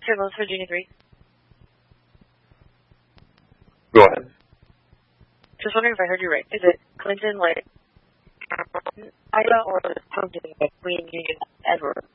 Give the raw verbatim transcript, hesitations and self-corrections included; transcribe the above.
Here, Melissa, Virginia three. Go ahead. Just wondering if I heard you right. Is it Clinton, like, Iowa, or something like Queen Union Edward?